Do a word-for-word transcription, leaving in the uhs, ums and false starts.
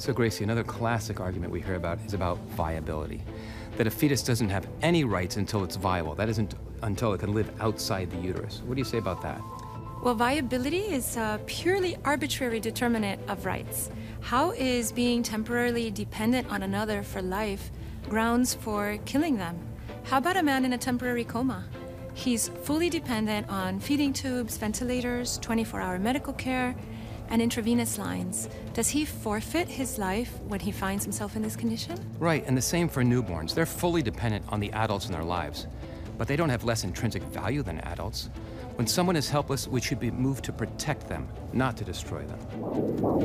So, Gracie, another classic argument we hear about is about viability. That a fetus doesn't have any rights until it's viable. That isn't until it can live outside the uterus. What do you say about that? Well, viability is a purely arbitrary determinant of rights. How is being temporarily dependent on another for life grounds for killing them? How about a man in a temporary coma? He's fully dependent on feeding tubes, ventilators, twenty-four hour medical care, and intravenous lines. Does he forfeit his life when he finds himself in this condition? Right, and the same for newborns. They're fully dependent on the adults in their lives, but they don't have less intrinsic value than adults. When someone is helpless, we should be moved to protect them, not to destroy them.